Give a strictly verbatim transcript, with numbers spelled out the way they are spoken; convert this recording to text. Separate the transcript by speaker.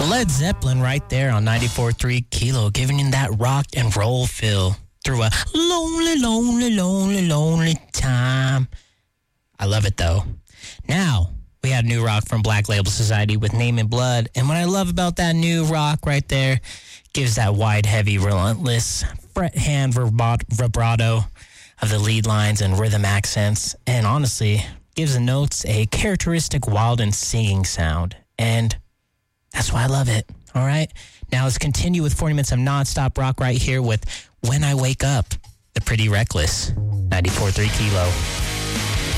Speaker 1: Led Zeppelin right there on ninety-four point three Kilo, giving you that rock and roll feel through a lonely, lonely, lonely, lonely time. I love it, though. Now, we had new rock from Black Label Society with Name in Blood. And what I love about that new rock right there, gives that wide, heavy, relentless fret hand vibrato of the lead lines and rhythm accents. And honestly, gives the notes a characteristic wild and singing sound. And that's why I love it. All right? Now let's continue with forty minutes of nonstop rock right here with When I Wake Up, the Pretty Reckless, ninety-four point three Kilo.